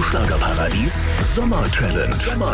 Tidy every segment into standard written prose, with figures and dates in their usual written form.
Schlagerparadies Sommer-Challenge.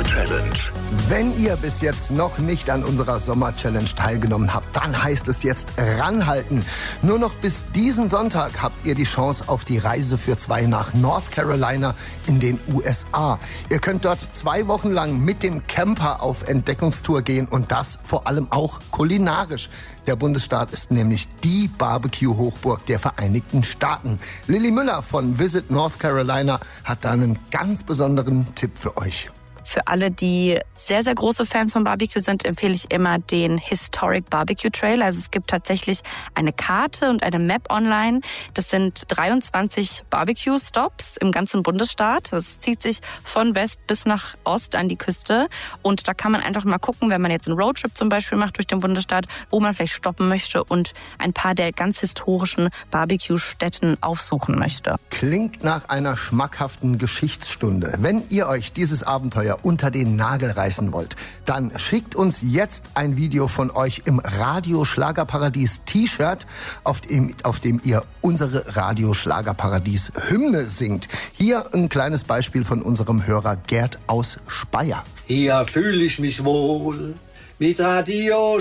Wenn ihr bis jetzt noch nicht an unserer Sommer-Challenge teilgenommen habt, dann heißt es jetzt ranhalten. Nur noch bis diesen Sonntag habt ihr die Chance auf die Reise für 2 nach North Carolina in den USA. Ihr könnt dort 2 Wochen lang mit dem Camper auf Entdeckungstour gehen und das vor allem auch kulinarisch. Der Bundesstaat ist nämlich die Barbecue-Hochburg der Vereinigten Staaten. Lilly Müller von Visit North Carolina hat da einen ganz besonderen Tipp für euch. Für alle, die sehr, sehr große Fans von Barbecue sind, empfehle ich immer den Historic Barbecue Trail. Also es gibt tatsächlich eine Karte und eine Map online. Das sind 23 Barbecue-Stops im ganzen Bundesstaat. Das zieht sich von West bis nach Ost an die Küste. Und da kann man einfach mal gucken, wenn man jetzt einen Roadtrip zum Beispiel macht durch den Bundesstaat, wo man vielleicht stoppen möchte und ein paar der ganz historischen Barbecue-Stätten aufsuchen möchte. Klingt nach einer schmackhaften Geschichtsstunde. Wenn ihr euch dieses Abenteuer unter den Nagel reißen wollt, dann schickt uns jetzt ein Video von euch im Radio Schlagerparadies T-Shirt, auf dem ihr unsere Radio Schlagerparadies Hymne singt. Hier ein kleines Beispiel von unserem Hörer Gerd aus Speyer. Hier fühle ich mich wohl mit Radio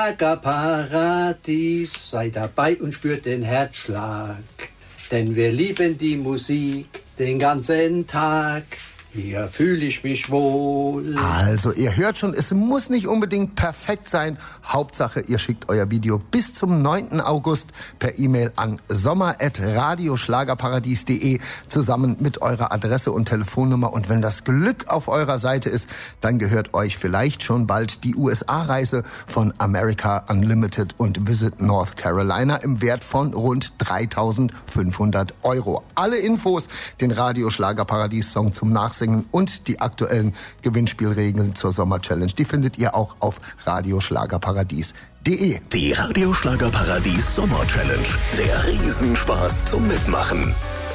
Schlagerparadies. Sei dabei und spürt den Herzschlag, denn wir lieben die Musik den ganzen Tag. Hier fühle ich mich wohl. Also, ihr hört schon, es muss nicht unbedingt perfekt sein. Hauptsache, ihr schickt euer Video bis zum 9. August per E-Mail an sommer@radioschlagerparadies.de zusammen mit eurer Adresse und Telefonnummer. Und wenn das Glück auf eurer Seite ist, dann gehört euch vielleicht schon bald die USA-Reise von America Unlimited und Visit North Carolina im Wert von rund 3.500 €. Alle Infos, den Radio Schlagerparadies-Song zum Nachsehen und die aktuellen Gewinnspielregeln zur Sommer-Challenge, die findet ihr auch auf radioschlagerparadies.de. Die Radio Schlagerparadies Sommer-Challenge. Der Riesenspaß zum Mitmachen.